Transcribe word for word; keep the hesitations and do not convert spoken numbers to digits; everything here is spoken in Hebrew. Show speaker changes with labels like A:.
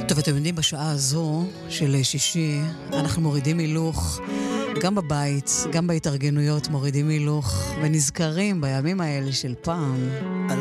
A: טוב, אתם יודעים, בשעה הזו של שישי אנחנו מורידים הילוך, גם בבית, גם בהתארגנויות מורידים הילוך, ונזכרים בימים האלה של פעם.